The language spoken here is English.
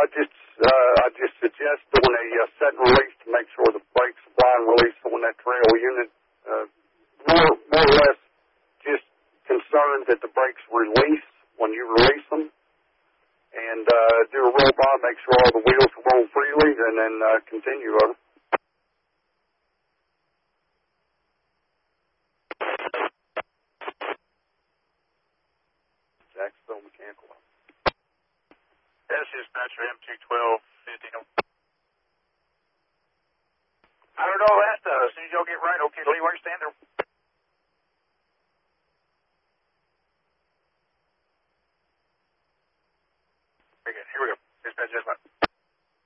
I just suggest doing a set and release to make sure the brakes apply and release on that trail unit. More or less just concerned that the brakes release when you release them. And do a roll by, make sure all the wheels roll freely, and then continue over. Jacksonville Mechanical. That's dispatcher M21250. I don't know that. As soon as y'all get right, okay, Lee, where you stand there?